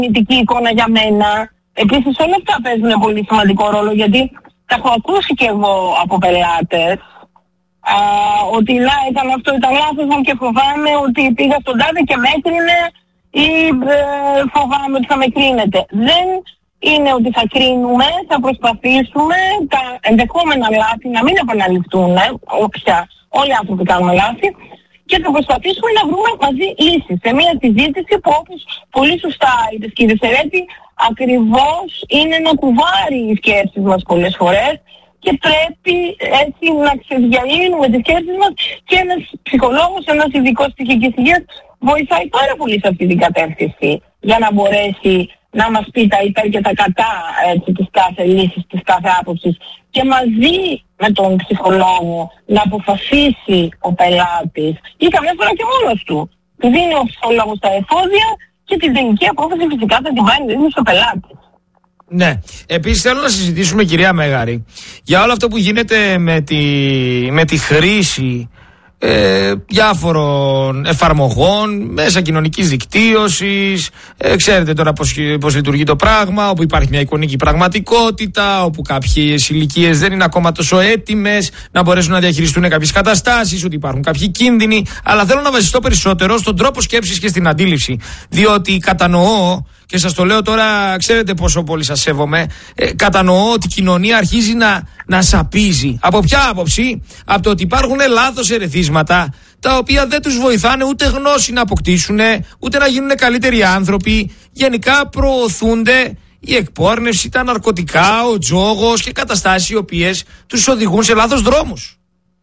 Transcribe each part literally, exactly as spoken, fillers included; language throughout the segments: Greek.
αρνητική εικόνα για μένα. Επίσης όλα αυτά παίζουν πολύ σημαντικό ρόλο, γιατί τα έχω ακούσει και εγώ από πελάτες. Α, ότι να ήταν αυτό, ήταν λάθος μου και φοβάμαι ότι πήγα στον τάδε και με έκρινε ή ε, φοβάμαι ότι θα με κρίνετε. Δεν είναι ότι θα κρίνουμε, θα προσπαθήσουμε τα ενδεχόμενα λάθη να μην επαναληφθούν, όποια όλοι οι άνθρωποι κάνουν λάθη, και θα προσπαθήσουμε να βρούμε μαζί λύσεις σε μια συζήτηση που, όπως πολύ σωστά είπες κύριε Σερέτη, ακριβώς είναι ένα κουβάρι οι σκέψεις μας πολλές φορές και πρέπει έτσι να ξεδιαλύνουμε τις σκέψεις μας, και ένας ψυχολόγος, ένας ειδικός ψυχικής υγείας βοηθάει πάρα πολύ σε αυτή την κατεύθυνση για να μπορέσει να μας πει τα υπέρ και τα κατά έτσι, της κάθε λύσης, της κάθε άποψης, και μαζί με τον ψυχολόγο να αποφασίσει ο πελάτης ή καμιά φορά και μόνος του. Του δίνει ο ψυχολόγος τα εφόδια και την τελική απόφαση φυσικά θα την πάρει στο πελάτη. Ναι. Επίσης θέλω να συζητήσουμε, κυρία Μέγαρη, για όλο αυτό που γίνεται με τη, με τη χρήση ε, διάφορων εφαρμογών, μέσα κοινωνικής δικτύωσης. Ε, ξέρετε τώρα πώς, πώς λειτουργεί το πράγμα, όπου υπάρχει μια εικονική πραγματικότητα, όπου κάποιες ηλικίες δεν είναι ακόμα τόσο έτοιμες να μπορέσουν να διαχειριστούν κάποιες καταστάσεις, ότι υπάρχουν κάποιοι κίνδυνοι. Αλλά θέλω να βασιστώ περισσότερο στον τρόπο σκέψης και στην αντίληψη. Διότι κατανοώ, και σας το λέω τώρα, ξέρετε πόσο πολύ σας σέβομαι, ε, κατανοώ ότι η κοινωνία αρχίζει να, να σαπίζει. Από ποια άποψη? Από το ότι υπάρχουν λάθος ερεθίσματα, τα οποία δεν τους βοηθάνε ούτε γνώση να αποκτήσουν, ούτε να γίνουν καλύτεροι άνθρωποι. Γενικά προωθούνται η εκπόρνευση, τα ναρκωτικά, ο τζόγος και καταστάσεις οι οποίες τους οδηγούν σε λάθος δρόμους.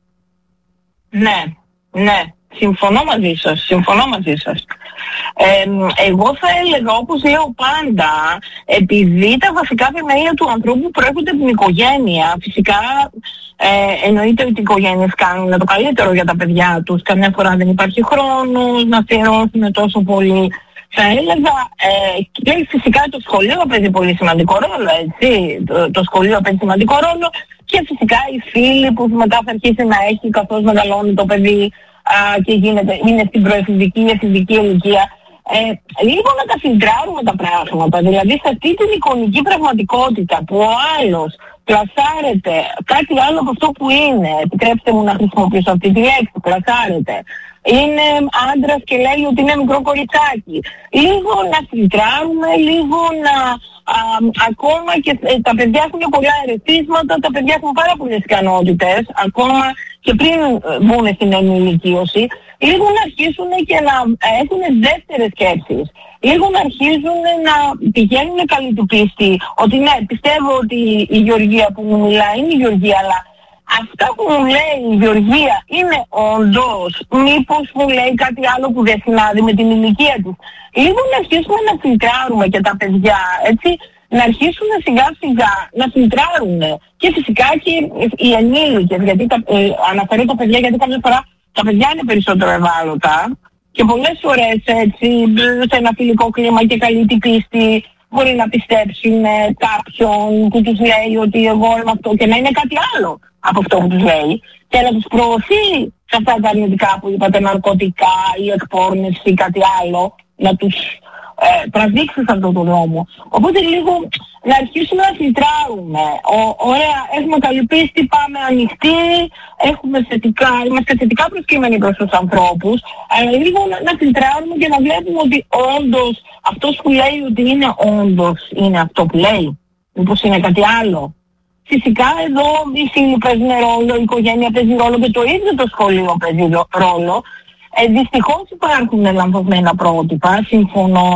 Ναι, ναι. Συμφωνώ μαζί σας, συμφωνώ μαζί σας. Ε, εγώ θα έλεγα, όπως λέω πάντα, επειδή τα βασικά θεμέλια του ανθρώπου προέρχονται από την οικογένεια, φυσικά ε, εννοείται ότι οι οικογένειες κάνουν το καλύτερο για τα παιδιά τους, καμιά φορά δεν υπάρχει χρόνος να αφιερώσουν τόσο πολύ. Θα έλεγα, ε, και φυσικά το σχολείο παίζει πολύ σημαντικό ρόλο, έτσι, το, το σχολείο παίζει σημαντικό ρόλο, και φυσικά οι φίλοι που μετά θα αρχίσει να έχει καθώς μεγαλώνει το παιδί και γίνεται, είναι στην προεφηβική ή εφηβική ηλικία, ε, λίγο να τα φιλτράρουμε τα πράγματα. Δηλαδή σε αυτή την εικονική πραγματικότητα που ο άλλος πλασάρεται κάτι άλλο από αυτό που είναι, επιτρέψτε μου να χρησιμοποιήσω αυτή τη λέξη, πλασάρεται, είναι άντρας και λέει ότι είναι μικρό κοριτσάκι, λίγο να φιλτράρουμε, λίγο να α, ακόμα και ε, τα παιδιά έχουν πολλά ερεθίσματα, τα παιδιά έχουν πάρα πολλές ικανότητες, ακόμα και πριν μπουν στην ενηλικίωση, λίγο να αρχίσουν και να έχουν δεύτερες σκέψεις. Λίγο να αρχίζουν να πηγαίνουν καλή του πίστη, ότι ναι, πιστεύω ότι η Γεωργία που μου μιλάει είναι η Γεωργία, αλλά αυτά που μου λέει η Γεωργία είναι όντως, μήπως μου λέει κάτι άλλο που δεν συνάδει με την ηλικία της. Λίγο να αρχίσουμε να φιλτράρουμε και τα παιδιά, έτσι, να αρχίσουν σιγά σιγά να φιλτράρουν. Και φυσικά και οι ενήλικες, γιατί τα, ε, αναφέρω τα παιδιά γιατί κάποια φορά τα παιδιά είναι περισσότερο ευάλωτα και πολλές φορές έτσι σε ένα φιλικό κλίμα και καλή την πίστη μπορεί να πιστέψουν κάποιον που τους λέει ότι εγώ είμαι αυτό και να είναι κάτι άλλο από αυτό που τους λέει και να τους προωθεί σε αυτά τα αρνητικά που είπατε, ναρκωτικά ή εκπόρνευση ή κάτι άλλο, να τους ε, τραβήξει σε αυτόν τον δρόμο. Οπότε λίγο να αρχίσουμε να φιλτράρουμε. Ο, ωραία, έχουμε καλή πίστη, πάμε ανοιχτοί, έχουμε θετικά, είμαστε θετικά προσκύμενοι προς τους ανθρώπους, αλλά λίγο να, να φιλτράρουμε και να βλέπουμε ότι όντως αυτός που λέει ότι είναι όντως είναι αυτό που λέει, μήπως είναι κάτι άλλο. Φυσικά εδώ οι φίλοι παίζουν ρόλο, η οικογένεια παίζει ρόλο και το ίδιο το σχολείο παίζει ρόλο. Ε, δυστυχώς υπάρχουν λανθασμένα πρότυπα, συμφωνώ.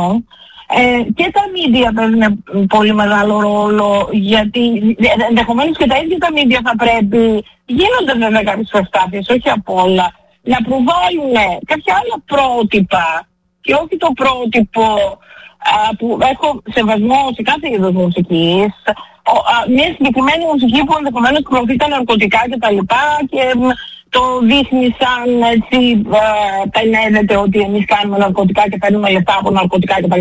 Ε, και τα μίντια παίζουν πολύ μεγάλο ρόλο, γιατί ενδεχομένως και τα ίδια τα μίντια θα πρέπει, γίνονται βέβαια κάποιες προσπάθειες, όχι απ' όλα, να προβάλλουν κάποια άλλα πρότυπα και όχι το πρότυπο α, που έχω σεβασμό σε κάθε είδος μουσικής, ο, α, μια συγκεκριμένη μουσική που ενδεχομένως προωθεί τα ναρκωτικά κτλ. Και, τα λοιπά και το δείχνει σαν έτσι, ε, πενεύεται ότι εμείς κάνουμε ναρκωτικά και παίρνουμε λεφτά από ναρκωτικά κτλ.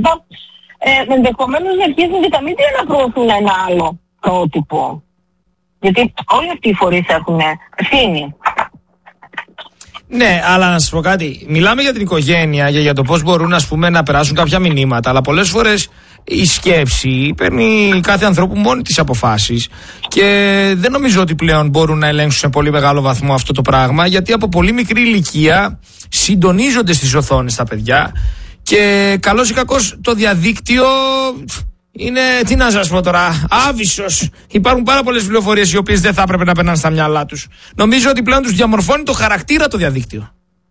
Ε, ενδεχομένως να αρχίσουν και τα μίντια να προωθούν ένα άλλο πρότυπο. Γιατί όλοι αυτοί οι φορείς έχουν ευθύνη. Ναι, αλλά να σας πω κάτι. Μιλάμε για την οικογένεια, για, για το πώς μπορούν ας πούμε, να περάσουν κάποια μηνύματα. Αλλά πολλές φορές η σκέψη παίρνει κάθε ανθρώπου μόνη τις αποφάσεις. Και δεν νομίζω ότι πλέον μπορούν να ελέγξουν σε πολύ μεγάλο βαθμό αυτό το πράγμα. Γιατί από πολύ μικρή ηλικία συντονίζονται στις οθόνες τα παιδιά. Και καλώς ή κακώς το διαδίκτυο είναι, τι να σας πω τώρα, άβυσσος. Υπάρχουν πάρα πολλές πληροφορίες οι οποίες δεν θα έπρεπε να περνάνε στα μυαλά τους. Νομίζω ότι πλέον τους διαμορφώνει το χαρακτήρα το διαδίκτυο.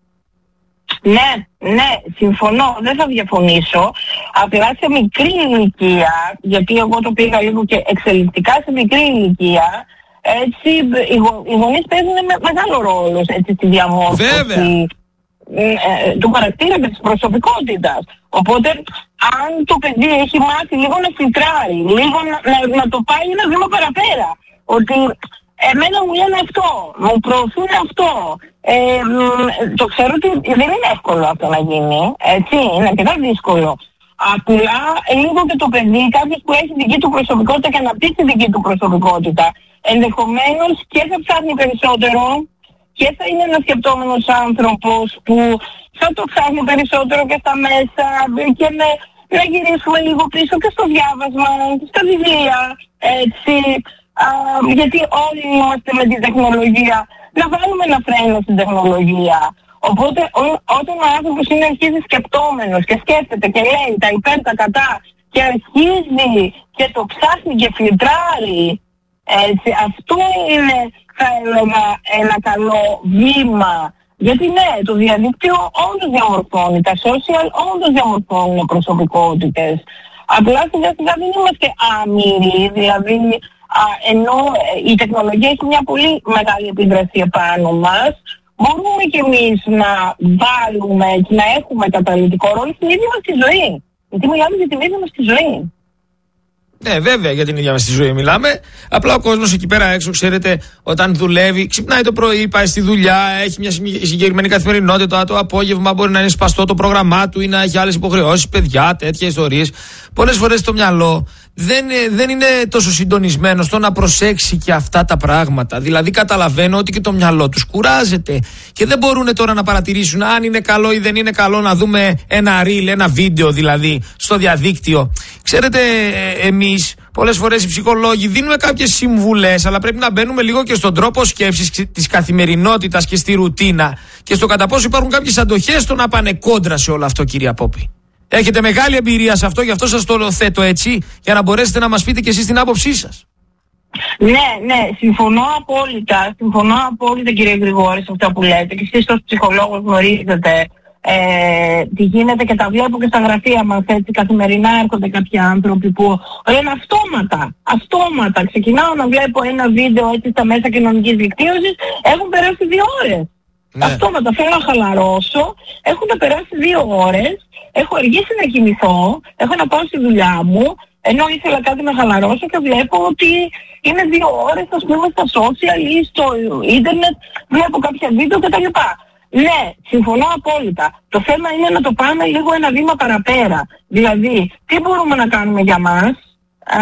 Ναι, ναι, συμφωνώ, δεν θα διαφωνήσω. Απλά σε μικρή ηλικία, γιατί εγώ το πήγα λίγο και εξελικτικά σε μικρή ηλικία, έτσι οι, γο, οι γονείς παίζουν με, μεγάλο ρόλο έτσι, στη διαμόρφωση του χαρακτήρα και της προσωπικότητας. Οπότε, αν το παιδί έχει μάθει λίγο να φιλτράρει, λίγο να, να, να το πάει ένα βήμα παραπέρα, ότι εμένα μου λένε αυτό, μου προωθούν αυτό, ε, το ξέρω ότι δεν είναι εύκολο αυτό να γίνει, έτσι, είναι αρκετά δύσκολο. Απλά λίγο και το παιδί, κάποιος που έχει δική του προσωπικότητα και αναπτύξει δική του προσωπικότητα, ενδεχομένως και θα ψάχνει περισσότερο και θα είναι ένας σκεπτόμενος άνθρωπος που θα το ψάχνει περισσότερο και στα μέσα και με, να γυρίσουμε λίγο πίσω και στο διάβασμα, στα βιβλία, έτσι, α, γιατί όλοι είμαστε με την τεχνολογία, να βάλουμε ένα φρένο στην τεχνολογία. Οπότε ό, όταν ο άνθρωπος είναι αρχίζει σκεπτόμενος και σκέφτεται και λέει τα υπέρ, τα κατά και αρχίζει και το ψάχνει και φιλτράρει, έτσι, αυτό είναι, θα έλεγα, ένα καλό βήμα. Γιατί ναι, το διαδίκτυο όντως διαμορφώνει, τα social όντως διαμορφώνουν προσωπικότητες. Απλά σιγά σιγά δεν είμαστε άμυροι, δηλαδή α, ενώ η τεχνολογία έχει μια πολύ μεγάλη επίδραση επάνω μας, μπορούμε κι εμείς να βάλουμε και να έχουμε καταλυτικό ρόλο στην ίδια μας τη ζωή. Γιατί μιλάμε για την ίδια μας τη ζωή. Ναι, βέβαια, για την ίδια μας τη ζωή μιλάμε. Απλά ο κόσμος εκεί πέρα έξω, ξέρετε, όταν δουλεύει, ξυπνάει το πρωί, πάει στη δουλειά, έχει μια συγκεκριμένη καθημερινότητα. Το απόγευμα μπορεί να είναι σπαστό το πρόγραμμά του ή να έχει άλλες υποχρεώσεις, παιδιά, τέτοιες ιστορίες. Πολλές φορές το μυαλό δεν, δεν είναι τόσο συντονισμένο στο να προσέξει και αυτά τα πράγματα. Δηλαδή, καταλαβαίνω ότι και το μυαλό τους κουράζεται και δεν μπορούν τώρα να παρατηρήσουν αν είναι καλό ή δεν είναι καλό να δούμε ένα reel, ένα βίντεο δηλαδή στο διαδίκτυο. Ξέρετε, εμείς πολλές φορές οι ψυχολόγοι δίνουμε κάποιες συμβουλές, αλλά πρέπει να μπαίνουμε λίγο και στον τρόπο σκέψης της καθημερινότητας και στη ρουτίνα και στο κατά πόσο υπάρχουν κάποιες αντοχές στο να πάνε κόντρα σε όλο αυτό, κυρία Πόπη. Έχετε μεγάλη εμπειρία σε αυτό, γι' αυτό σας το θέτω έτσι, για να μπορέσετε να μας πείτε και εσείς την άποψή σας. Ναι, ναι, συμφωνώ απόλυτα, συμφωνώ απόλυτα κύριε Γρηγόρη σε αυτά που λέτε και εσείς ως ψυχολόγος γνωρίζετε ε, τι γίνεται και τα βλέπω και στα γραφεία μας, έτσι καθημερινά έρχονται κάποιοι άνθρωποι που λένε αυτόματα, αυτόματα, ξεκινάω να βλέπω ένα βίντεο έτσι στα μέσα κοινωνικής δικτύωσης, έχουν περάσει δύο ώρες. Ναι. Αυτόματα θέλω να χαλαρώσω, έχουν περάσει δύο ώρες, έχω αργήσει να κοιμηθώ, έχω να πάω στη δουλειά μου, ενώ ήθελα κάτι να χαλαρώσω και βλέπω ότι είναι δύο ώρες, ας πούμε, στα social ή στο ίντερνετ, βλέπω κάποια βίντεο κτλ. Ναι, συμφωνώ απόλυτα. Το θέμα είναι να το πάμε λίγο ένα βήμα παραπέρα. Δηλαδή, τι μπορούμε να κάνουμε για μας α,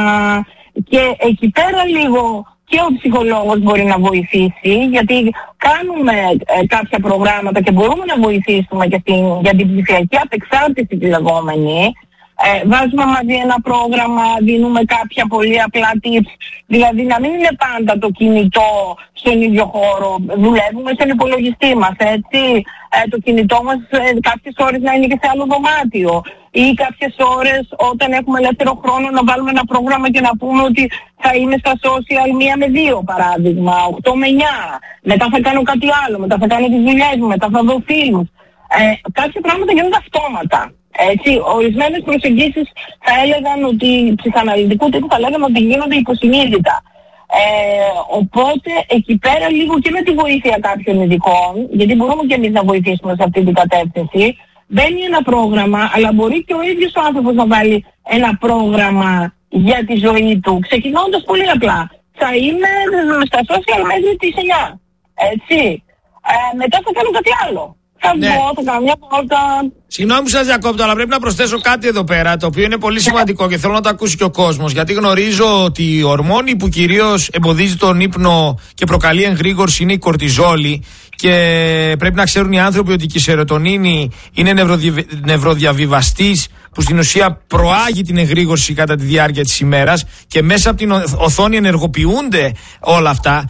και εκεί πέρα λίγο και ο ψυχολόγος μπορεί να βοηθήσει, γιατί κάνουμε ε, κάποια προγράμματα και μπορούμε να βοηθήσουμε και στην, για την ψηφιακή απεξάρτηση τη λεγόμενη. Ε, βάζουμε μαζί ένα πρόγραμμα, δίνουμε κάποια πολύ απλά tips, δηλαδή να μην είναι πάντα το κινητό στον ίδιο χώρο, δουλεύουμε στον υπολογιστή μας, έτσι, ε, το κινητό μας ε, κάποιες ώρες να είναι και σε άλλο δωμάτιο ή κάποιες ώρες όταν έχουμε ελεύθερο χρόνο να βάλουμε ένα πρόγραμμα και να πούμε ότι θα είμαι στα social μία με δύο παράδειγμα, οκτώ με εννιά, μετά θα κάνω κάτι άλλο, μετά θα κάνω τις δουλειές μου, μετά θα δω φίλους. Ε, κάποια πράγματα γίνονται αυτόματα. Έτσι, ορισμένες προσεγγίσεις θα έλεγαν ότι ψυχαναλυτικού τύπου θα λέγαμε ότι γίνονται υποσυνείδητα. Ε, οπότε εκεί πέρα λίγο και με τη βοήθεια κάποιων ειδικών, γιατί μπορούμε και εμείς να βοηθήσουμε σε αυτή την κατεύθυνση, μπαίνει ένα πρόγραμμα, αλλά μπορεί και ο ίδιος ο άνθρωπος να βάλει ένα πρόγραμμα για τη ζωή του, ξεκινώντας πολύ απλά. Θα είμαι στα social μέχρι τις εννιά, έτσι. Ε, μετά θα κάνω κάτι άλλο. θα βγω, ναι. θα κάνω μια πόρτα. Συγγνώμη που σας διακόπτω, αλλά πρέπει να προσθέσω κάτι εδώ πέρα, το οποίο είναι πολύ σημαντικό και θέλω να το ακούσει και ο κόσμος. Γιατί γνωρίζω ότι η ορμόνη που κυρίως εμποδίζει τον ύπνο και προκαλεί εγρήγορση είναι η κορτιζόλη. Και πρέπει να ξέρουν οι άνθρωποι ότι και η σερωτονίνη είναι νευροδι... νευροδιαβιβαστής που στην ουσία προάγει την εγρήγορση κατά τη διάρκεια της ημέρας και μέσα από την οθόνη ενεργοποιούνται όλα αυτά.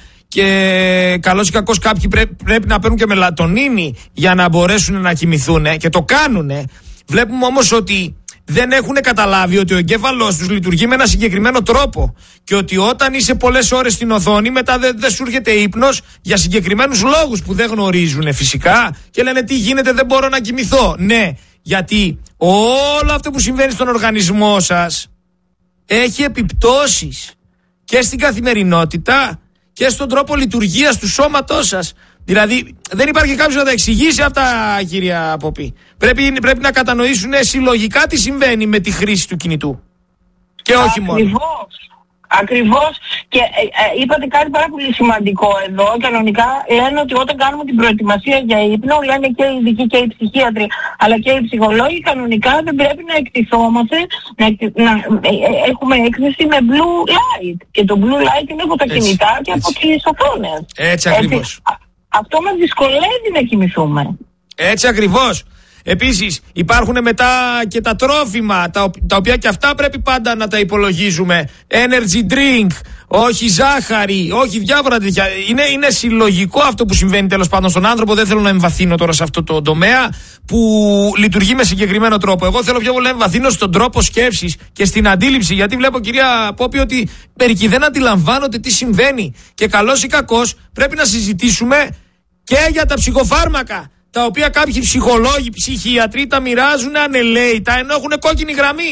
Και καλώς ή κακώς κάποιοι πρέπει, πρέπει να παίρνουν και μελατονίνη για να μπορέσουν να κοιμηθούν και το κάνουν. Βλέπουμε όμως ότι δεν έχουν καταλάβει ότι ο εγκέφαλός τους λειτουργεί με ένα συγκεκριμένο τρόπο και ότι όταν είσαι πολλές ώρες στην οθόνη μετά δεν δε σου έρχεται ύπνος για συγκεκριμένους λόγους που δεν γνωρίζουν φυσικά και λένε τι γίνεται, δεν μπορώ να κοιμηθώ. Ναι, γιατί όλο αυτό που συμβαίνει στον οργανισμό σας έχει επιπτώσεις και στην καθημερινότητα και στον τρόπο λειτουργίας του σώματός σας. Δηλαδή δεν υπάρχει κάποιος να τα εξηγήσει αυτά, κυρία Ποπή. Πρέπει, πρέπει να κατανοήσουν συλλογικά τι συμβαίνει με τη χρήση του κινητού. Και όχι μόνο. Ακριβώς. Ακριβώς. Και ε, ε, είπατε κάτι πάρα πολύ σημαντικό εδώ. Κανονικά λένε ότι όταν κάνουμε την προετοιμασία για ύπνο, λένε και οι ειδικοί και οι ψυχίατροι, αλλά και οι ψυχολόγοι, κανονικά δεν πρέπει να εκτιθόμαστε, να, εκτι, να ε, ε, έχουμε έκθεση με blue light. Και το blue light είναι από τα έτσι, κινητά και έτσι. από τις οθόνες. Έτσι ακριβώς. Έτσι, αυτό μας δυσκολεύει να κοιμηθούμε. Έτσι ακριβώς. Επίσης υπάρχουν μετά και τα τρόφιμα, τα, τα οποία και αυτά πρέπει πάντα να τα υπολογίζουμε. Energy drink, όχι ζάχαρη, όχι διάφορα τέτοια. Είναι, είναι συλλογικό αυτό που συμβαίνει τέλος πάντων στον άνθρωπο. Δεν θέλω να εμβαθύνω τώρα σε αυτό το τομέα που λειτουργεί με συγκεκριμένο τρόπο. Εγώ θέλω πιο πολύ να εμβαθύνω στον τρόπο σκέψης και στην αντίληψη. Γιατί βλέπω, κυρία Πόπη, ότι μερικοί δεν αντιλαμβάνονται τι συμβαίνει. Και καλώς ή κακώς πρέπει να συζητήσουμε και για τα ψυχοφάρμακα, τα οποία κάποιοι ψυχολόγοι, ψυχίατροι τα μοιράζουν ανελαίητα ενώ έχουν κόκκινη γραμμή.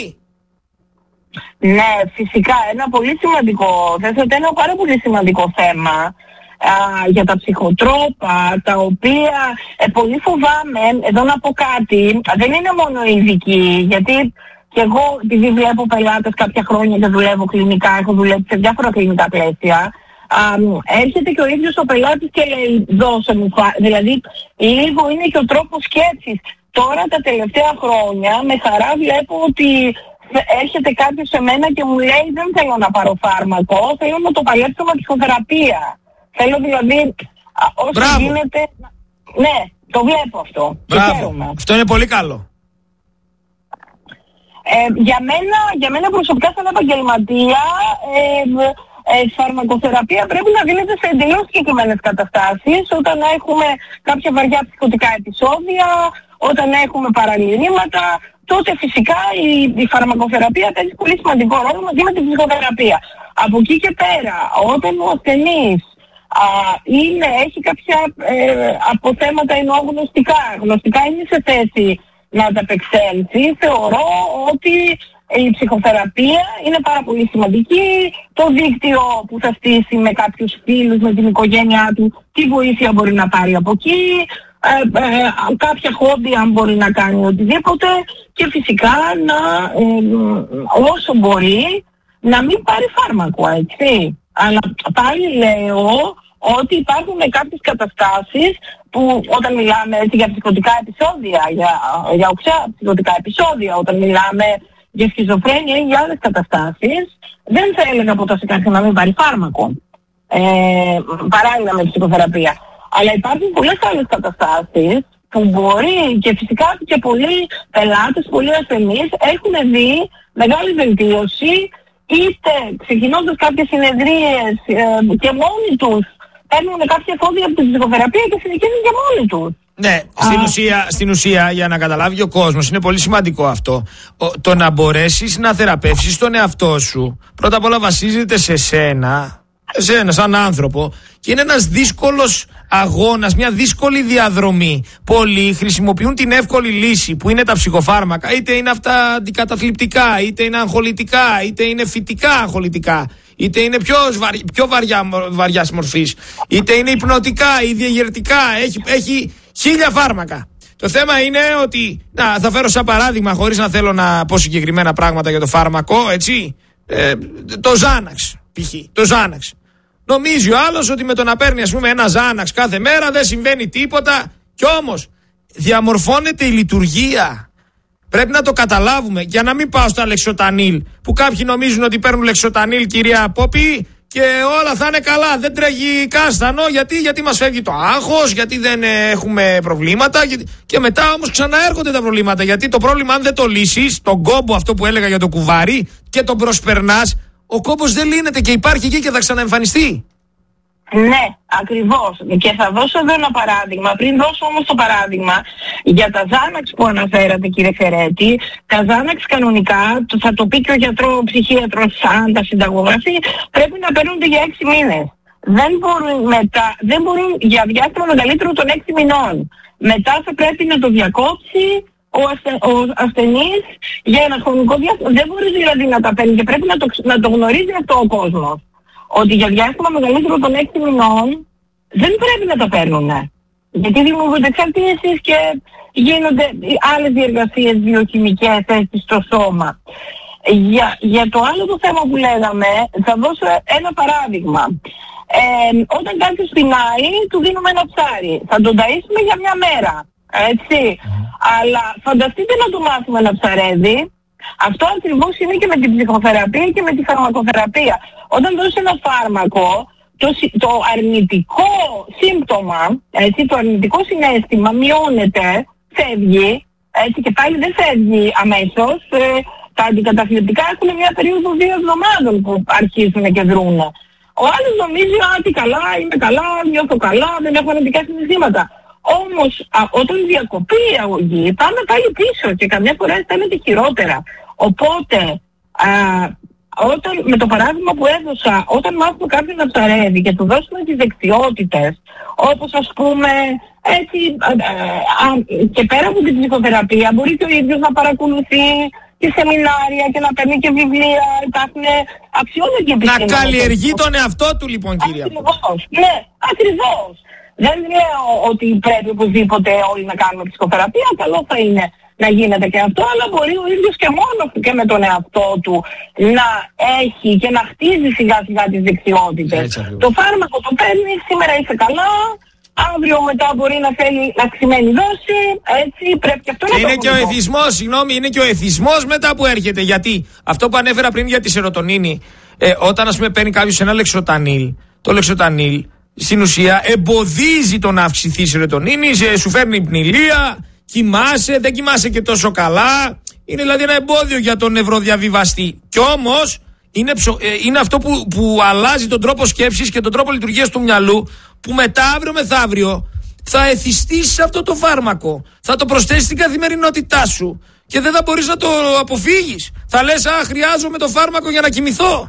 Ναι, φυσικά. Ένα πολύ σημαντικό, θέσατε ένα πάρα πολύ σημαντικό θέμα α, για τα ψυχοτρόπα, τα οποία ε, πολύ φοβάμαι, εδώ να πω κάτι, δεν είναι μόνο οι ειδικοί, γιατί και εγώ επειδή βλέπω πελάτες κάποια χρόνια και δουλεύω κλινικά, έχω δουλέψει σε διάφορα κλινικά πλαίσια, Um, έρχεται και ο ίδιος ο πελάτης και λέει δώσε μου, δηλαδή λίγο είναι και ο τρόπος σκέψης. Τώρα τα τελευταία χρόνια με χαρά βλέπω ότι έρχεται κάποιος σε μένα και μου λέει δεν θέλω να πάρω φάρμακο, θέλω να το παλέψω με ψυχοθεραπεία. Θέλω δηλαδή όσο Μπράβο. γίνεται. Ναι, το βλέπω αυτό. Μπράβο. Αυτό είναι πολύ καλό. Ε, για, μένα, για μένα προσωπικά σαν επαγγελματία ε, Ε, φαρμακοθεραπεία πρέπει να δίνεται σε εντελώς συγκεκριμένες καταστάσεις, όταν έχουμε κάποια βαριά ψυχωτικά επεισόδια, όταν έχουμε παραλυρήματα, τότε φυσικά η, η φαρμακοθεραπεία παίζει πολύ σημαντικό ρόλο μαζί με την ψυχοθεραπεία. Από εκεί και πέρα, όταν ο ασθενής α, είναι, έχει κάποια ε, αποθέματα εννοώ γνωστικά, γνωστικά είναι σε θέση να ανταπεξέλθει, θεωρώ ότι η ψυχοθεραπεία είναι πάρα πολύ σημαντική. Το δίκτυο που θα στήσει με κάποιους φίλους, με την οικογένειά του, τι βοήθεια μπορεί να πάρει από εκεί, ε, ε, κάποια χόμπι αν μπορεί να κάνει οτιδήποτε και φυσικά να, ε, όσο μπορεί να μην πάρει φάρμακο, έτσι. Αλλά πάλι λέω ότι υπάρχουν κάποιες καταστάσεις που όταν μιλάμε έτσι, για ψυχωτικά επεισόδια, για, για οξέα ψυχωτικά επεισόδια, όταν μιλάμε για σχιζοφρένεια ή για άλλες καταστάσεις, δεν θα έλεγα ποτέ σε κάποιον να μην πάρει φάρμακο, ε, παράλληλα με ψυχοθεραπεία. Αλλά υπάρχουν πολλές άλλες καταστάσεις που μπορεί και φυσικά και πολλοί πελάτες, πολλοί ασθενείς έχουν δει μεγάλη βελτίωση, είτε ξεκινώντας κάποιες συνεδρίες ε, και μόνοι τους παίρνουν κάποια εφόδια από την ψυχοθεραπεία και συνεχίζουν και μόνοι τους. Ναι, στην ουσία, στην ουσία, για να καταλάβει ο κόσμος, είναι πολύ σημαντικό αυτό. Ο, το να μπορέσεις να θεραπεύσεις τον εαυτό σου, πρώτα απ' όλα βασίζεται σε σένα, εσένα σαν άνθρωπο, και είναι ένας δύσκολος αγώνας, μια δύσκολη διαδρομή. Πολλοί χρησιμοποιούν την εύκολη λύση που είναι τα ψυχοφάρμακα, είτε είναι αυτά αντικαταθλιπτικά, είτε είναι αγχολητικά, είτε είναι φυτικά αγχολητικά, είτε είναι πιο, βαρ, πιο βαριά, βαριάς μορφής, είτε είναι υπνοτικά ή διαγερτικά, έχει, έχει χίλια φάρμακα. Το θέμα είναι ότι, να, θα φέρω σαν παράδειγμα, χωρίς να θέλω να πω συγκεκριμένα πράγματα για το φάρμακο, έτσι, ε, το Xanax, π.χ. το Xanax. Νομίζει ο άλλος ότι με το να παίρνει, ας πούμε, ένα Xanax κάθε μέρα δεν συμβαίνει τίποτα, κι όμως διαμορφώνεται η λειτουργία. Πρέπει να το καταλάβουμε. Για να μην πάω στα Λεξοτανίλ, που κάποιοι νομίζουν ότι παίρνουν Λεξοτανίλ, κυρία Πόπη, και όλα θα είναι καλά. Δεν τρέχει κάστανο. Γιατί, γιατί μας φεύγει το άγχος, γιατί δεν έχουμε προβλήματα. Γιατί... Και μετά όμως ξαναέρχονται τα προβλήματα. Γιατί το πρόβλημα, αν δεν το λύσεις, τον κόμπο αυτό που έλεγα για το κουβάρι, και τον προσπερνάς, ο κόμπος δεν λύνεται και υπάρχει εκεί και θα ξαναεμφανιστεί. Ναι, ακριβώς. Και θα δώσω εδώ ένα παράδειγμα. Πριν δώσω όμως το παράδειγμα για τα Ζάναξ που αναφέρατε, κύριε Φερέτη, τα Ζάναξ κανονικά, θα το πει και ο γιατρός, ο ψυχίατρος, σαν τα συνταγογραφεί, πρέπει να παίρνονται για έξι μήνες. Δεν μπορούν, μετά, δεν μπορούν για διάστημα μεγαλύτερο των έξι μηνών. Μετά θα πρέπει να το διακόψει ο, αστε, ο ασθενής για ένα χρονικό διάστημα. Δεν μπορεί δηλαδή να τα παίρνει και πρέπει να το, να το γνωρίζει αυτό ο κόσμος. Ότι για διάστημα μεγαλύτερο των έξι μηνών δεν πρέπει να τα παίρνουν. Γιατί δημιουργούνται εξαρτήσεις και γίνονται άλλες διεργασίες βιοχημικές έτσι στο σώμα. Για, για το άλλο το θέμα που λέγαμε, θα δώσω ένα παράδειγμα. Ε, όταν κάποιος πεινάει, του δίνουμε ένα ψάρι. Θα τον ταΐσουμε για μια μέρα. Έτσι. Mm. Αλλά φανταστείτε να του μάθουμε να ψαρεύει. Αυτό ακριβώς είναι και με την ψυχοθεραπεία και με τη φαρμακοθεραπεία. Όταν δώσει ένα φάρμακο, το, το αρνητικό σύμπτωμα, έτσι, το αρνητικό συναίσθημα μειώνεται, φεύγει, έτσι, και πάλι δεν φεύγει αμέσως. Ε, τα αντικαταθλιπτικά έχουν μια περίοδο δύο εβδομάδων που αρχίζουν και δρούν. Ο άλλος νομίζει ότι καλά, είμαι καλά, νιώθω καλά, δεν έχω αρνητικά συναισθήματα. Όμως α, όταν διακοπεί η αγωγή πάμε πάλι πίσω και καμιά φορά αισθάνεται χειρότερα. Οπότε α, όταν, με το παράδειγμα που έδωσα, όταν μάθουμε κάποιον να ψαρεύει και του δώσουμε τις δεξιότητες, όπως ας πούμε έτσι, α, α, και πέρα από την ψυχοθεραπεία μπορεί και ο ίδιος να παρακολουθεί και σεμινάρια και να παίρνει και βιβλία, υπάρχουν αξιόλογοι επιστήμονες. Να καλλιεργεί τον εαυτό του λοιπόν, κυρία. Ακριβώς, ναι, ακριβώς. Δεν λέω ότι πρέπει οπωσδήποτε όλοι να κάνουμε ψυχοθεραπεία, καλό θα είναι να γίνεται και αυτό, αλλά μπορεί ο ίδιος και μόνος του και με τον εαυτό του να έχει και να χτίζει σιγά σιγά τις δεξιότητες. Το φάρμακο το παίρνει, σήμερα είσαι καλά, αύριο μετά μπορεί να θέλει αυξημένη δόση, έτσι πρέπει και αυτό να το είναι και ο εθισμός, συγγνώμη, είναι και ο εθισμός μετά που έρχεται, γιατί αυτό που ανέφερα πριν για τη σερωτονίνη, ε, όταν ας πούμε παίρνει κάποιος ένα λεξοτανίλ, το λεξοτανίλ στην ουσία εμποδίζει το να αυξηθεί η σερωτονίνη, σου φέρνει πνηλία, κοιμάσαι, δεν κοιμάσαι και τόσο καλά. Είναι δηλαδή ένα εμπόδιο για τον νευροδιαβιβαστή. Κι όμως είναι, ψο, ε, είναι αυτό που, που αλλάζει τον τρόπο σκέψης και τον τρόπο λειτουργίας του μυαλού, που μετά αύριο μεθαύριο θα εθιστείς αυτό το φάρμακο. Θα το προσθέσεις στην καθημερινότητά σου και δεν θα μπορείς να το αποφύγεις. Θα λες, α, χρειάζομαι το φάρμακο για να κοιμηθώ.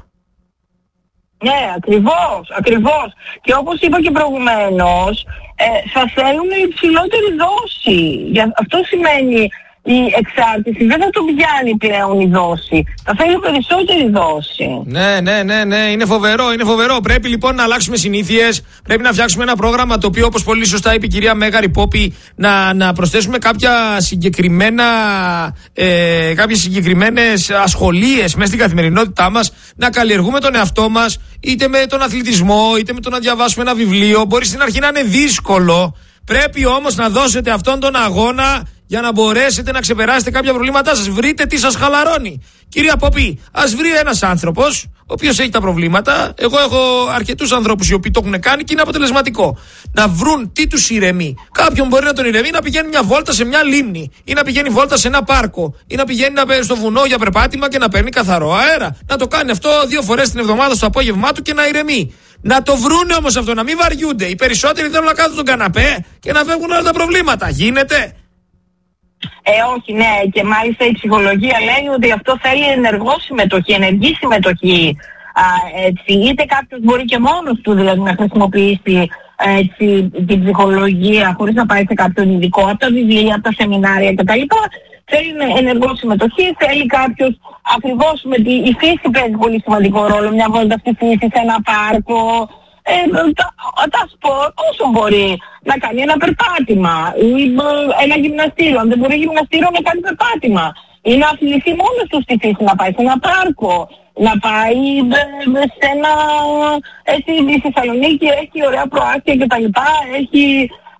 Ναι, ακριβώς, ακριβώς. Και όπως είπα και προηγουμένως, ε, θα θέλουν υψηλότερη δόση. Για, αυτό σημαίνει η εξάρτηση. Δεν θα το πιάνει πλέον η δόση. Θα θέλει περισσότερη δόση. Ναι, ναι, ναι, ναι. Είναι φοβερό, είναι φοβερό. Πρέπει λοιπόν να αλλάξουμε συνήθειες. Πρέπει να φτιάξουμε ένα πρόγραμμα το οποίο, όπως πολύ σωστά είπε η κυρία Μέγαρη Πόπη, να, να προσθέσουμε κάποια συγκεκριμένα, ε, κάποιες συγκεκριμένες ασχολίες μέσα στην καθημερινότητά μας, να καλλιεργούμε τον εαυτό μας, είτε με τον αθλητισμό, είτε με το να διαβάσουμε ένα βιβλίο. Μπορεί στην αρχή να είναι δύσκολο. Πρέπει όμως να δώσετε αυτόν τον αγώνα για να μπορέσετε να ξεπεράσετε κάποια προβλήματά σας. Βρείτε τι σας χαλαρώνει. Κυρία Πόπη, ας βρει ένας άνθρωπος ο οποίος έχει τα προβλήματα. Εγώ έχω αρκετούς ανθρώπους οι οποίοι το έχουν κάνει και είναι αποτελεσματικό. Να βρουν τι τους ηρεμεί. Κάποιον μπορεί να τον ηρεμεί να πηγαίνει μια βόλτα σε μια λίμνη, ή να πηγαίνει βόλτα σε ένα πάρκο, ή να πηγαίνει στο βουνό για περπάτημα και να παίρνει καθαρό αέρα. Να το κάνει αυτό δύο φορές την εβδομάδα στο απόγευμά του και να ηρεμεί. Να το βρούνε όμως αυτό, να μην βαριούνται. Οι περισσότεροι θέλουν να κάθουν στον καναπέ και να φεύγουν όλα τα προβλήματα. Γίνεται? Ε, όχι, ναι, και μάλιστα η ψυχολογία λέει ότι αυτό θέλει ενεργό συμμετοχή, ενεργή συμμετοχή. Α, έτσι, είτε κάποιος μπορεί και μόνος του δηλαδή να χρησιμοποιήσει έτσι, την ψυχολογία χωρίς να πάει σε κάποιον ειδικό, από τα βιβλία, από τα σεμινάρια κτλ. Θέλει ενεργό συμμετοχή, θέλει κάποιος ακριβώς με τη η φύση παίζει πολύ σημαντικό ρόλο, μια βόλτα στη φύση, σε ένα πάρκο. Ε, τα, τα σπορ όσο μπορεί να κάνει ένα περπάτημα ή ένα γυμναστήριο. Αν δεν μπορεί γυμναστήριο να κάνει περπάτημα ή να αθληθεί μόνος του στη φύση, να πάει σε ένα πάρκο, να πάει σε ένα... Έτσι, η Θεσσαλονίκη έχει ωραία προάστια και τα λοιπά, έχει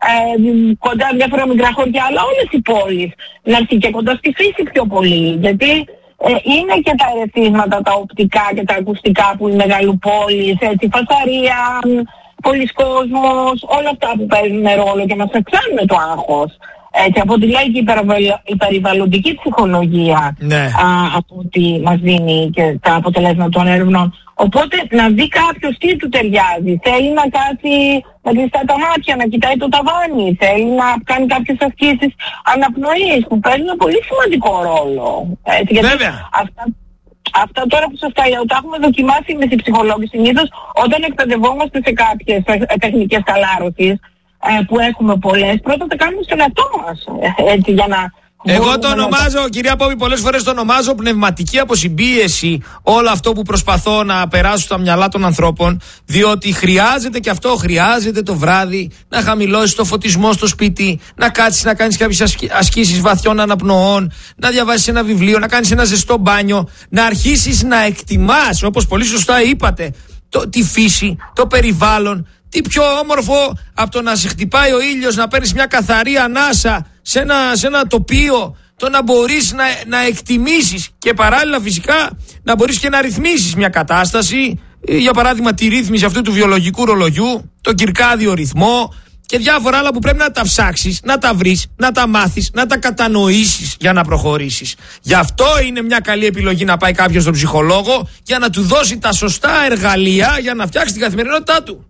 ε, κοντά διάφορα μικρά χωριά, αλλά όλες οι πόλεις, να έρθει και κοντά στη φύση πιο πολύ, γιατί ε, είναι και τα ερεθίσματα, τα οπτικά και τα ακουστικά που είναι μεγαλοπόλεις, έτσι, φασαρία, πολλής κόσμος, όλα αυτά που παίζουν ρόλο και μας αυξάνουν το άγχος. Έτσι, από τη λέει και η περιβαλλοντική ψυχολογία, ναι. α, από ό,τι μας δίνει και τα αποτελέσματα των έρευνων. Οπότε να δει κάποιος τι του ταιριάζει. Θέλει να κάτσει να κλειστά τα μάτια, να κοιτάει το ταβάνι. Θέλει να κάνει κάποιες ασκήσεις αναπνοής που παίζουν πολύ σημαντικό ρόλο. Έτσι, γιατί αυτά, αυτά τώρα που σας τα λέω, τα έχουμε δοκιμάσει με οι ψυχολόγοι. Συνήθως όταν εκπαιδευόμαστε σε κάποιες τεχνικές χαλάρωσης, που έχουμε πολλές, πρώτα τα κάνουμε στον εαυτό μας, έτσι, για να... Εγώ το ονομάζω, να... κυρία Πόπη, πολλές φορές το ονομάζω πνευματική αποσυμπίεση, όλο αυτό που προσπαθώ να περάσω στα μυαλά των ανθρώπων, διότι χρειάζεται και αυτό, χρειάζεται το βράδυ να χαμηλώσεις το φωτισμό στο σπίτι, να κάτσεις να κάνεις κάποιες ασκήσεις βαθιών αναπνοών, να διαβάσεις ένα βιβλίο, να κάνεις ένα ζεστό μπάνιο, να αρχίσεις να εκτιμάς, όπως πολύ σωστά είπατε, το, τη φύση, το περιβάλλον. Τι πιο όμορφο από το να σε χτυπάει ο ήλιος, να παίρνεις μια καθαρή ανάσα σε ένα, σε ένα τοπίο, το να μπορείς να, να εκτιμήσεις και παράλληλα φυσικά να μπορείς και να ρυθμίσεις μια κατάσταση, για παράδειγμα τη ρύθμιση αυτού του βιολογικού ρολογιού, το κυρκάδιο ρυθμό και διάφορα άλλα που πρέπει να τα ψάξεις, να τα βρεις, να τα μάθεις, να τα κατανοήσεις για να προχωρήσεις. Γι' αυτό είναι μια καλή επιλογή να πάει κάποιος στον ψυχολόγο, για να του δώσει τα σωστά εργαλεία για να φτιάξει την καθημερινότητά του.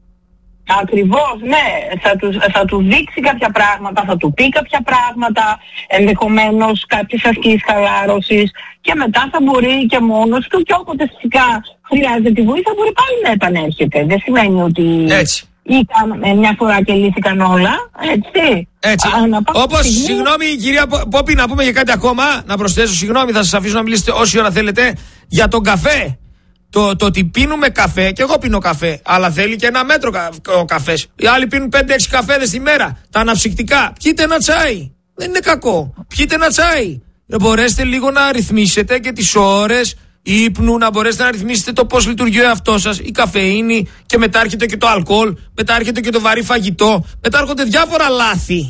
Ακριβώς, ναι. Θα του, θα του δείξει κάποια πράγματα, θα του πει κάποια πράγματα, ενδεχομένως κάποιες ασκήσεις χαλάρωσης και μετά θα μπορεί και μόνος του και όποτε φυσικά χρειάζεται τη βοήθεια μπορεί πάλι να επανέρχεται. Δεν σημαίνει ότι έτσι. Ήταν μια φορά και λύθηκαν όλα, έτσι. Έτσι. Όπως, στιγμή... συγγνώμη κυρία Πόπη, να πούμε για κάτι ακόμα, να προσθέσω, συγγνώμη, θα σας αφήσω να μιλήσετε όση ώρα θέλετε, για τον καφέ. Το, το ότι πίνουμε καφέ, και εγώ πίνω καφέ, αλλά θέλει και ένα μέτρο κα, ο καφές. Οι άλλοι πίνουν πέντε έξι καφέδες τη μέρα. Τα αναψυκτικά. Πιείτε ένα τσάι. Δεν είναι κακό. Πιείτε ένα τσάι. Να μπορέσετε λίγο να ρυθμίσετε και τις ώρες ύπνου, να μπορέσετε να ρυθμίσετε το πώς λειτουργεί ο εαυτός σας, η καφεΐνη, και μετά έρχεται και το αλκοόλ, μετά έρχεται και το βαρύ φαγητό, μετά έρχονται διάφορα λάθη.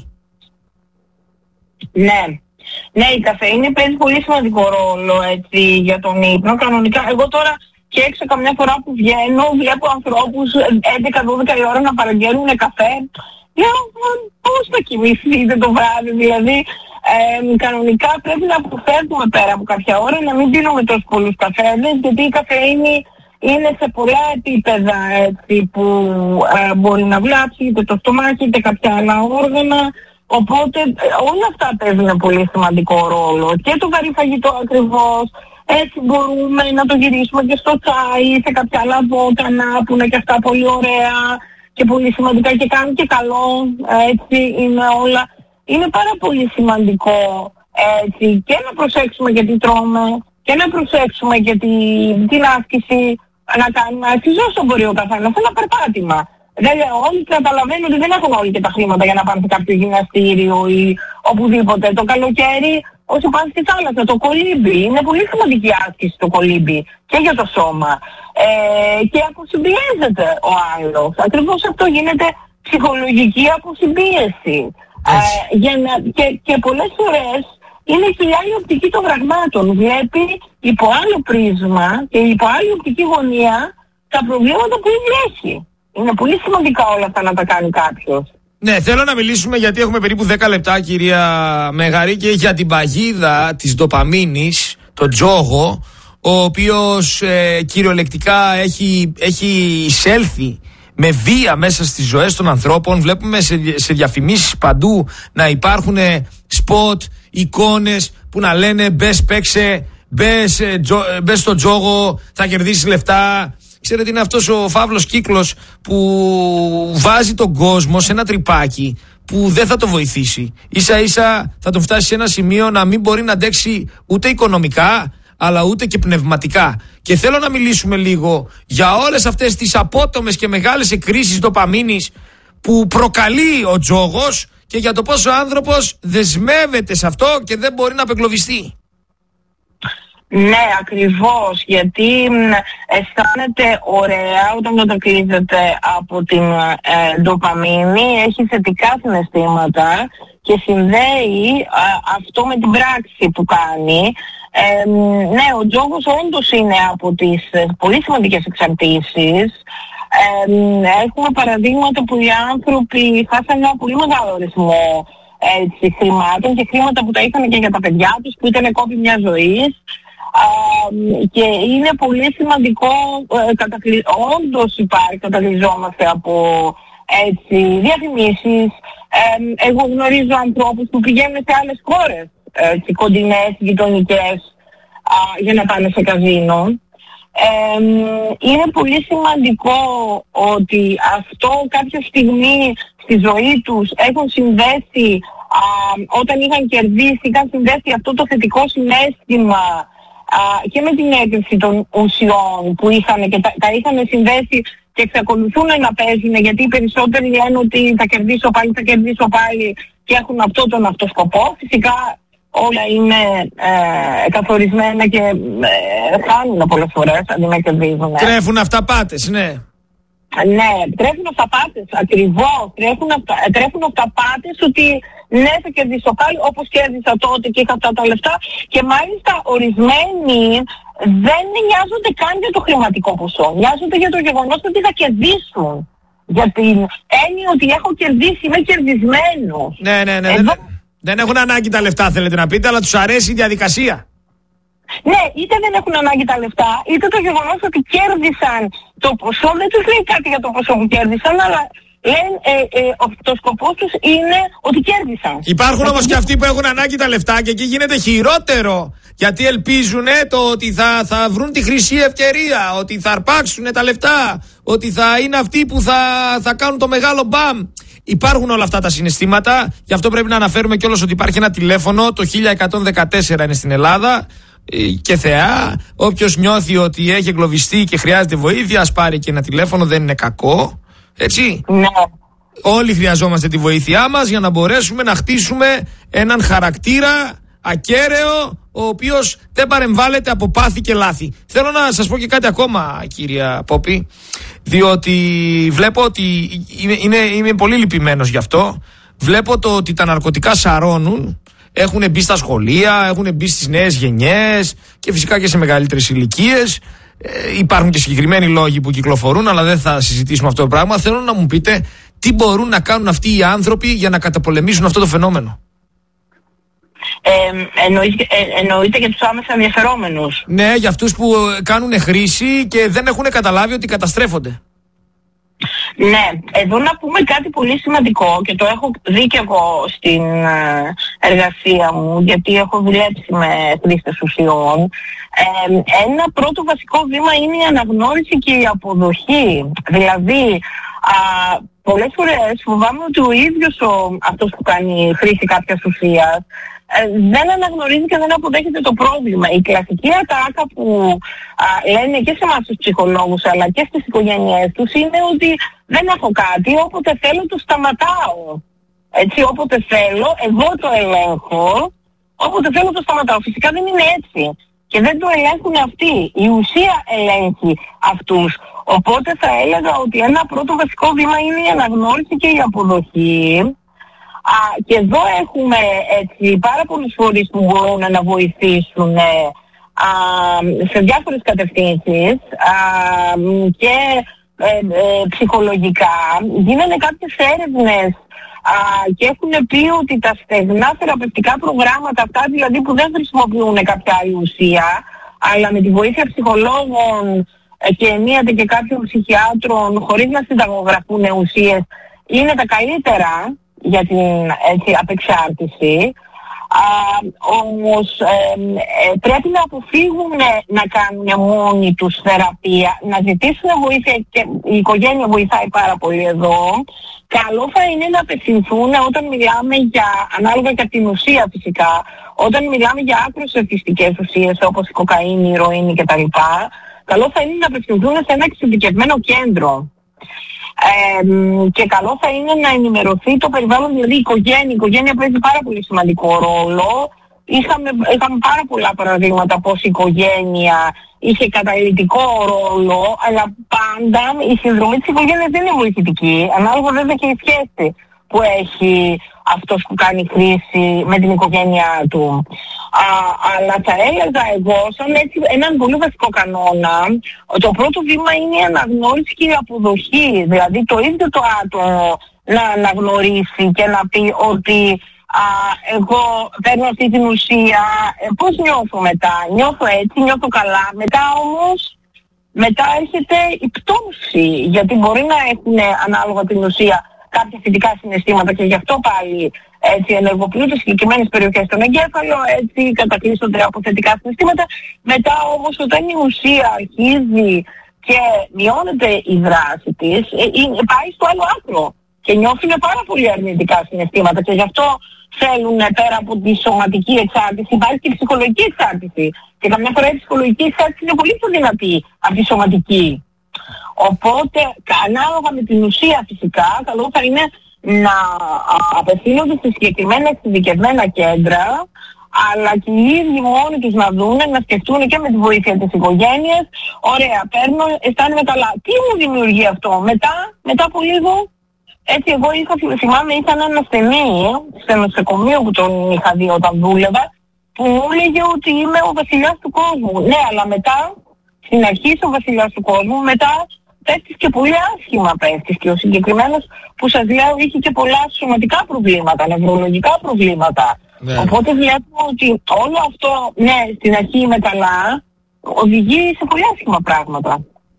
Ναι. Ναι, η καφεΐνη παίζει πολύ σημαντικό ρόλο, έτσι, για τον ύπνο. Κανονικά, εγώ τώρα και έξω καμιά φορά που βγαίνω, βλέπω ανθρώπους έντεκα δώδεκα η ώρα να παραγγέλνουν καφέ. Λέω, πώς θα κοιμηθείτε το βράδυ, δηλαδή. Ε, κανονικά πρέπει να αποφεύγουμε πέρα από κάποια ώρα να μην πίνουμε τόσο πολλούς καφέδες, γιατί η καφεΐνη είναι σε πολλά επίπεδα, έτσι, που ε, μπορεί να βλάψει είτε το στομάχι είτε κάποια άλλα όργανα. Οπότε ε, όλα αυτά παίζουν πολύ σημαντικό ρόλο. Και το βαρύ φαγητό ακριβώς. Έτσι μπορούμε να το γυρίσουμε και στο τσάι, σε κάποια άλλα βότανα που είναι και αυτά πολύ ωραία και πολύ σημαντικά και κάνουν και καλό. Έτσι είναι όλα. Είναι πάρα πολύ σημαντικό, έτσι, και να προσέξουμε γιατί τρώμε και να προσέξουμε γιατί την άσκηση να κάνουμε άσκηση όσο μπορεί ο καθένας, ένα περπάτημα. Βέβαια όλοι καταλαβαίνουν ότι δεν έχουν όλοι και τα χρήματα για να πάνε σε κάποιο γυμναστήριο ή οπουδήποτε. Το καλοκαίρι όσο πάνε στη θάλασσα, το κολύμπι, είναι πολύ σημαντική άσκηση το κολύμπι και για το σώμα. Ε, και αποσυμπιέζεται ο άλλος. Ακριβώς αυτό γίνεται ψυχολογική αποσυμπίεση. Ε, για να, και, και πολλές φορές είναι και η άλλη οπτική των πραγμάτων. Βλέπει υπό άλλο πρίσμα και υπό άλλη οπτική γωνία τα προβλήματα που ήδη έχει. Είναι πολύ σημαντικά όλα αυτά να τα κάνει κάποιος. Ναι, θέλω να μιλήσουμε, γιατί έχουμε περίπου δέκα λεπτά, κυρία Μεγαρή, και για την παγίδα της ντοπαμίνης, τον τζόγο, ο οποίος ε, κυριολεκτικά έχει, έχει εισέλθει με βία μέσα στις ζωές των ανθρώπων. Βλέπουμε σε, σε διαφημίσεις παντού να υπάρχουν σποτ, εικόνες που να λένε μπες παίξε, μπες, τζο, μπες στο τζόγο, θα κερδίσεις λεφτά. Ξέρετε, είναι αυτός ο φαύλος κύκλος που βάζει τον κόσμο σε ένα τρυπάκι που δεν θα το βοηθήσει. Ίσα ίσα θα τον φτάσει σε ένα σημείο να μην μπορεί να αντέξει ούτε οικονομικά αλλά ούτε και πνευματικά. Και θέλω να μιλήσουμε λίγο για όλες αυτές τις απότομες και μεγάλες εκκρίσεις ντοπαμίνης που προκαλεί ο τζόγος και για το πώς ο άνθρωπος δεσμεύεται σε αυτό και δεν μπορεί να απεγκλωβιστεί. Ναι, ακριβώς, γιατί αισθάνεται ωραία όταν μετακλείζεται από την ε, ντοπαμίνη, έχει θετικά συναισθήματα και συνδέει α, αυτό με την πράξη που κάνει. Ε, ναι, ο τζόγος όντως είναι από τις ε, πολύ σημαντικές εξαρτήσεις. Ε, έχουμε παραδείγματα που οι άνθρωποι χάσαν ένα πολύ μεγάλο αριθμό έτσι, χρημάτων και χρήματα που τα είχαν και για τα παιδιά τους, που ήταν κόπη μιας ζωής. Uh, και είναι πολύ σημαντικό, uh, κατακλει... όντως υπάρχει, κατακλυζόμαστε από έτσι, διαφημίσεις. Uh, εγώ γνωρίζω ανθρώπους που πηγαίνουν σε άλλες χώρες, έτσι, κοντινές, γειτονικές, uh, για να πάνε σε καζίνο. Uh, είναι πολύ σημαντικό ότι αυτό κάποια στιγμή στη ζωή τους έχουν συνδέσει, uh, όταν είχαν κερδίσει, είχαν συνδέσει αυτό το θετικό συναίσθημα Uh, και με την έγκριση των ουσιών που είχαν και τα, τα είχαν συνδέσει και εξακολουθούν να παίζουν, γιατί οι περισσότεροι λένε ότι θα κερδίσω πάλι, θα κερδίσω πάλι και έχουν αυτό τον αυτό σκοπό. Φυσικά όλα είναι ε, καθορισμένα και ε, χάνουν πολλές φορές αντί να κερδίζουν. Τρέφουν αυταπάτες, ναι. Ναι, τρέφουν αυταπάτες, ακριβώς. Τρέφουν, αυτα, τρέφουν αυταπάτες ότι ναι, θα κερδίσω πάλι όπως κέρδισα τότε και είχα αυτά τα λεφτά. Και μάλιστα ορισμένοι δεν νοιάζονται καν για το χρηματικό ποσό. Νοιάζονται για το γεγονός ότι θα κερδίσουν. Για την έννοια ότι έχω κερδίσει, είμαι κερδισμένος. Ναι, ναι, ναι. Εδώ... Δεν, δεν έχουν ανάγκη τα λεφτά, θέλετε να πείτε, αλλά τους αρέσει η διαδικασία. Ναι, είτε δεν έχουν ανάγκη τα λεφτά, είτε το γεγονός ότι κέρδισαν το ποσό. Δεν τους λέει κάτι για το ποσό που κέρδισαν, αλλά λένε ε, ε, το σκοπός τους είναι ότι κέρδισαν. Υπάρχουν όμως και αυτοί που έχουν ανάγκη τα λεφτά και εκεί γίνεται χειρότερο. Γιατί ελπίζουν το ότι θα, θα βρουν τη χρυσή ευκαιρία, ότι θα αρπάξουν τα λεφτά, ότι θα είναι αυτοί που θα, θα κάνουν το μεγάλο μπαμ. Υπάρχουν όλα αυτά τα συναισθήματα, γι' αυτό πρέπει να αναφέρουμε κιόλας ότι υπάρχει ένα τηλέφωνο, το χίλια εκατόν δεκατέσσερα είναι στην Ελλάδα. Και θεά, όποιος νιώθει ότι έχει εγκλωβιστεί και χρειάζεται βοήθεια, ας πάρει και ένα τηλέφωνο, δεν είναι κακό. Έτσι. Ναι. Όλοι χρειαζόμαστε τη βοήθειά μας για να μπορέσουμε να χτίσουμε έναν χαρακτήρα ακέραιο, ο οποίος δεν παρεμβάλλεται από πάθη και λάθη. Θέλω να σας πω και κάτι ακόμα, κυρία Πόπη, διότι βλέπω ότι είμαι, είναι, είμαι πολύ λυπημένος γι' αυτό. Βλέπω το ότι τα ναρκωτικά σαρώνουν. Έχουν μπει στα σχολεία, έχουν μπει στις νέες γενιές και φυσικά και σε μεγαλύτερες ηλικίες. Ε, υπάρχουν και συγκεκριμένοι λόγοι που κυκλοφορούν, αλλά δεν θα συζητήσουμε αυτό το πράγμα. Θέλω να μου πείτε τι μπορούν να κάνουν αυτοί οι άνθρωποι για να καταπολεμήσουν αυτό το φαινόμενο. Ε, εννοείται, ε, εννοείται για τους άμεσα ενδιαφερόμενους. Ναι, για αυτούς που κάνουν χρήση και δεν έχουν καταλάβει ότι καταστρέφονται. Ναι, εδώ να πούμε κάτι πολύ σημαντικό και το έχω δει και εγώ στην εργασία μου, γιατί έχω δουλέψει με χρήστες ουσιών. Ε, ένα πρώτο βασικό βήμα είναι η αναγνώριση και η αποδοχή. Δηλαδή, α, πολλές φορές φοβάμαι ότι ο ίδιος ο, αυτός που κάνει χρήση κάποιας ουσίας ε, δεν αναγνωρίζει και δεν αποδέχεται το πρόβλημα. Η κλασική ατάκα που α, λένε και σε εμάς τους ψυχολόγους αλλά και στις οικογένειές τους είναι ότι δεν έχω κάτι, όποτε θέλω το σταματάω. Έτσι, όποτε θέλω, εγώ το ελέγχω, όποτε θέλω το σταματάω. Φυσικά δεν είναι έτσι. Και δεν το ελέγχουν αυτοί. Η ουσία ελέγχει αυτούς. Οπότε θα έλεγα ότι ένα πρώτο βασικό βήμα είναι η αναγνώριση και η αποδοχή. Α, και εδώ έχουμε έτσι πάρα πολλούς φορείς που μπορούν να βοηθήσουν α, σε διάφορες κατευθύνσεις α, και ε, ε, ψυχολογικά. Γίνανε κάποιες έρευνες α, και έχουν πει ότι τα στεγνά θεραπευτικά προγράμματα, αυτά δηλαδή που δεν χρησιμοποιούν κάποια άλλη ουσία, αλλά με τη βοήθεια ψυχολόγων και ενίοτε και κάποιων ψυχιάτρων χωρίς να συνταγογραφούν ουσίες, είναι τα καλύτερα για την έτσι, απεξάρτηση. Α, όμως ε, ε, πρέπει να αποφύγουν να κάνουν μόνοι τους θεραπεία, να ζητήσουν βοήθεια, και η οικογένεια βοηθάει πάρα πολύ εδώ. Καλό θα είναι να απευθυνθούν όταν μιλάμε για, ανάλογα και από την ουσία φυσικά, όταν μιλάμε για άκρως ευτιστικές ουσίες όπως η κοκαίνη, η ηρωίνη κτλ. Καλό θα είναι να απευθυνθούν σε ένα εξειδικευμένο κέντρο. Ε, και καλό θα είναι να ενημερωθεί το περιβάλλον, δηλαδή η οικογένεια. Η οικογένεια παίζει πάρα πολύ σημαντικό ρόλο είχαμε, είχαμε πάρα πολλά παραδείγματα πως η οικογένεια είχε καταλυτικό ρόλο, αλλά πάντα η συνδρομή της οικογένειας δεν είναι βοηθητική, ανάλογα βέβαια και η σχέση που έχει αυτός που κάνει χρήση με την οικογένειά του. Α, αλλά θα έλεγα εγώ σαν έτσι έναν πολύ βασικό κανόνα, το πρώτο βήμα είναι η αναγνώριση και η αποδοχή, δηλαδή το ίδιο το άτομο να αναγνωρίσει και να πει ότι α, εγώ παίρνω αυτή την ουσία, ε, πώς νιώθω μετά, νιώθω έτσι, νιώθω καλά, μετά όμως μετά έρχεται η πτώση, γιατί μπορεί να έχουν ανάλογα την ουσία κάποια θετικά συναισθήματα και γι' αυτό πάλι έτσι ενεργοποιούνται συγκεκριμένες περιοχές στον εγκέφαλο, έτσι κατακλείστονται από θετικά συναισθήματα. Μετά όμως όταν η ουσία αρχίζει και μειώνεται η δράση της, πάει στο άλλο άκρο και νιώθουν πάρα πολύ αρνητικά συναισθήματα και γι' αυτό θέλουν πέρα από τη σωματική εξάρτηση, υπάρχει και η ψυχολογική εξάρτηση. Και καμιά φορά η ψυχολογική εξάρτηση είναι πολύ πιο δυνατή από τη σωματική. Οπότε, ανάλογα με την ουσία φυσικά, καλό θα είναι να απευθύνονται σε συγκεκριμένα εξειδικευμένα κέντρα, αλλά και οι ίδιοι μόνοι τους να δουν, να σκεφτούν και με τη βοήθεια της οικογένειας. Ωραία, παίρνω, αισθάνομαι καλά. Τι μου δημιουργεί αυτό? Μετά, μετά από λίγο, έτσι εγώ είχα, θυμάμαι, είχα έναν ασθενή στο νοσοκομείο που τον είχα δει όταν δούλευα, που μου έλεγε ότι είμαι ο βασιλιάς του κόσμου. Ναι, αλλά μετά, στην αρχή είσαι ο βασιλιάς του κόσμου, μετά πέφτεις και πολύ άσχημα πέφτεις. Και ο συγκεκριμένος που σας λέω είχε και πολλά σωματικά προβλήματα, νευρολογικά προβλήματα. Yeah. Οπότε βλέπω ότι όλο αυτό, ναι, στην αρχή είμαι καλά, οδηγεί σε πολύ άσχημα πράγματα.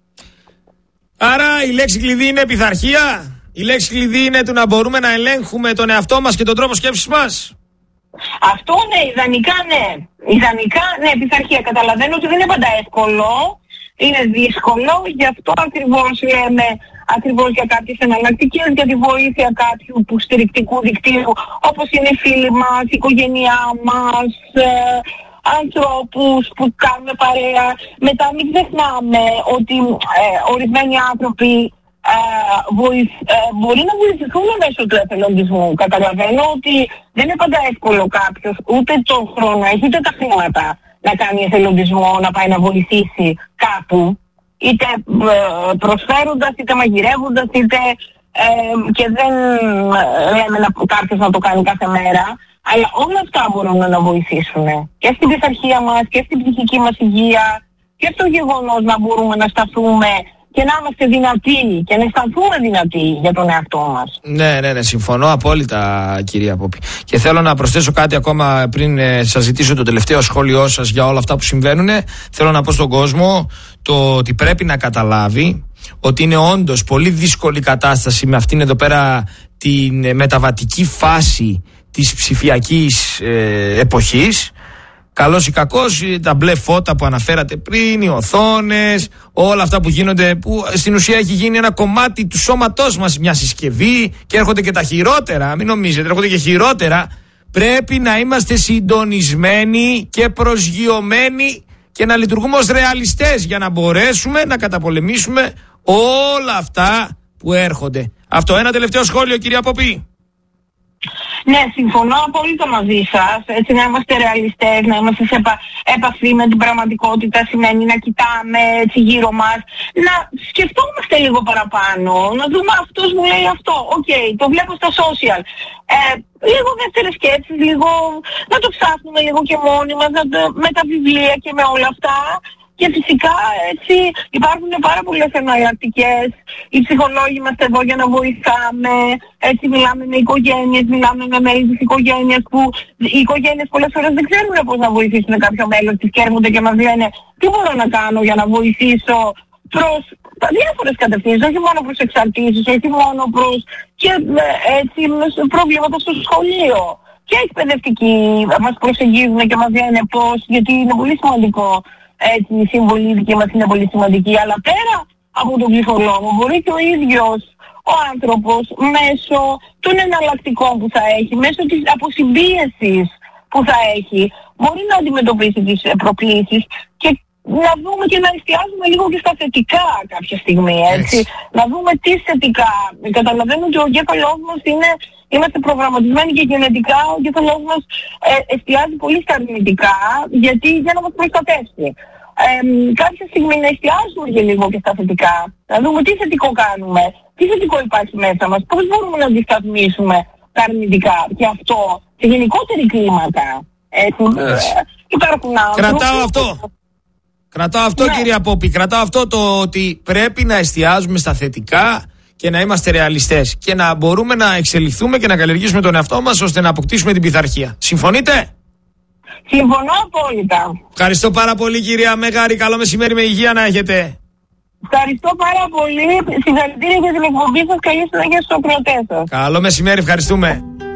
Άρα η λέξη κλειδί είναι πειθαρχία. Η λέξη κλειδί είναι το να μπορούμε να ελέγχουμε τον εαυτό μας και τον τρόπο σκέψης μας. Αυτό ναι, ιδανικά ναι. Ιδανικά ναι, πειθαρχία. Καταλαβαίνω ότι δεν είναι πάντα εύκολο. Είναι δύσκολο, γι' αυτό ακριβώς λέμε ακριβώς για κάποιες εναλλακτικές, για τη βοήθεια κάποιου που στηρικτικού δικτύου, όπως είναι οι φίλοι μας, η οικογένειά μας, ε, ανθρώπους που κάνουμε παρέα. Μετά μην ξεχνάμε ότι ε, ορισμένοι άνθρωποι ε, βοηθ, ε, μπορεί να βοηθηθούν μέσω του εθελοντισμού. Καταλαβαίνω ότι δεν είναι πάντα εύκολο κάποιος ούτε τον χρόνο, έχει ούτε τα χρήματα να κάνει εθελοντισμό, να πάει να βοηθήσει κάπου, είτε ε, προσφέροντας, είτε μαγειρεύοντας, είτε ε, και δεν λέμε να, κάποιος να το κάνει κάθε μέρα, αλλά όλα αυτά μπορούν να βοηθήσουν και στην πειθαρχία μας και στην ψυχική μας υγεία και στο γεγονός να μπορούμε να σταθούμε και να είμαστε δυνατοί και να αισθανθούμε δυνατοί για τον εαυτό μας. Ναι, ναι, ναι, συμφωνώ απόλυτα, κυρία Πόπη. Και θέλω να προσθέσω κάτι ακόμα πριν ε, σας ζητήσω το τελευταίο σχόλιο σας για όλα αυτά που συμβαίνουν. Θέλω να πω στον κόσμο το ότι πρέπει να καταλάβει ότι είναι όντως πολύ δύσκολη κατάσταση με αυτήν εδώ πέρα την μεταβατική φάση της ψηφιακής ε, εποχής. Καλός ή κακός, τα μπλε φώτα που αναφέρατε πριν, οι οθόνες, όλα αυτά που γίνονται, που στην ουσία έχει γίνει ένα κομμάτι του σώματός μας, μια συσκευή, και έρχονται και τα χειρότερα, μην νομίζετε, έρχονται και χειρότερα. Πρέπει να είμαστε συντονισμένοι και προσγειωμένοι και να λειτουργούμε ως ρεαλιστές για να μπορέσουμε να καταπολεμήσουμε όλα αυτά που έρχονται. Αυτό, ένα τελευταίο σχόλιο, κυρία Ποπή. Ναι, συμφωνώ απόλυτα μαζί σας. Έτσι, να είμαστε ρεαλιστές, να είμαστε σε επαφή με την πραγματικότητα σημαίνει να κοιτάμε έτσι γύρω μας, να σκεφτόμαστε λίγο παραπάνω, να δούμε αυτός μου λέει αυτό. Οκ, okay, το βλέπω στα social. Ε, λίγο δεύτερες σκέψεις, λίγο να το ψάχνουμε λίγο και μόνοι μας, να το, με τα βιβλία και με όλα αυτά. Και φυσικά έτσι υπάρχουν πάρα πολλές εναλλακτικές. Οι ψυχολόγοι είμαστε εδώ για να βοηθάμε. Έτσι μιλάμε με οικογένειες, μιλάμε με μέλη της οικογένειας που οι οικογένειες πολλές φορές δεν ξέρουν πώς να βοηθήσουν κάποιο μέλος της και έρχονται και μας λένε τι μπορώ να κάνω για να βοηθήσω προς διάφορες κατευθύνσεις, όχι μόνο προς εξαρτήσεις, όχι μόνο προς και έτσι προβλήματα στο σχολείο. Και εκπαιδευτικοί μας προσεγγίζουν και μας λένε πώς, γιατί είναι πολύ σημαντικό. Έτσι, η συμβολή δική μας είναι πολύ σημαντική, αλλά πέρα από τον ψυχολόγο μπορεί και ο ίδιος ο άνθρωπος μέσω των εναλλακτικών που θα έχει, μέσω της αποσυμπίεσης που θα έχει, μπορεί να αντιμετωπίσει τις προκλήσεις και να δούμε και να εστιάζουμε λίγο και στα θετικά κάποια στιγμή, έτσι. Yes. Να δούμε τι θετικά. Καταλαβαίνω ότι ο εγκέφαλός μας είναι είμαστε προγραμματισμένοι και γενετικά ο εγκέφαλός μας ε, εστιάζει πολύ στα αρνητικά, γιατί για να μας προστατεύσει. Ε, κάποια στιγμή να εστιάσουμε και λίγο και στα θετικά, να δούμε τι θετικό κάνουμε, τι θετικό υπάρχει μέσα μας, πώς μπορούμε να αντισταθμίσουμε τα αρνητικά και αυτό σε γενικότερη κλίμακα. Ε, ε, υπάρχουν άνθρωποι. Κρατάω αυτό. Κρατάω αυτό, ναι. Κυρία Πόπη, κρατάω αυτό το ότι πρέπει να εστιάζουμε στα θετικά και να είμαστε ρεαλιστές και να μπορούμε να εξελιχθούμε και να καλλιεργήσουμε τον εαυτό μας ώστε να αποκτήσουμε την πειθαρχία. Συμφωνείτε? Συμφωνώ απόλυτα. Ευχαριστώ πάρα πολύ, κυρία Μέγαρη. Καλό μεσημέρι, με υγεία να έχετε. Ευχαριστώ πάρα πολύ. Συγχαρητήρια για την εκπομπή σας. Καλή συνέχεια στους ακροατές σας. Καλό μεσημέρι, ευχαριστούμε.